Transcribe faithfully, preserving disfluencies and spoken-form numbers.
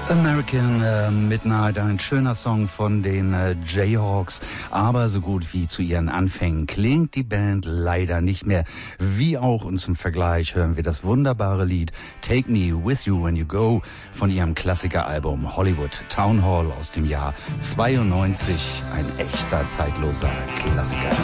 American äh, Midnight, ein schöner Song von den äh, Jayhawks, aber so gut wie zu ihren Anfängen klingt die Band leider nicht mehr. Wie auch, und zum Vergleich hören wir das wunderbare Lied Take Me With You When You Go von ihrem Klassikeralbum Hollywood Town Hall aus dem Jahr zweiundneunzig, ein echter zeitloser Klassiker.